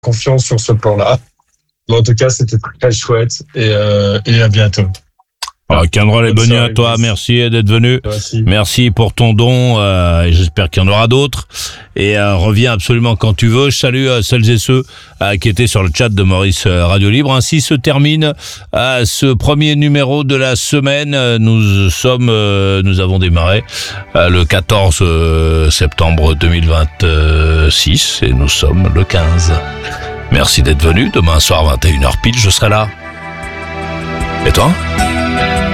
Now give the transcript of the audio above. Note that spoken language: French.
confiance sur ce plan-là. Mais en tout cas, c'était très chouette et à bientôt. Rock'n'roll et bonne nuit à toi, merci d'être venu. Merci pour ton don, et j'espère qu'il y en aura d'autres. Et reviens absolument quand tu veux. Je salue celles et ceux qui étaient sur le chat de Maurice Radio Libre. Ainsi se termine ce premier numéro de la semaine. Nous avons démarré le 14 septembre 2026 et nous sommes le 15. Merci d'être venu. Demain soir 21h pile, je serai là. Et toi ?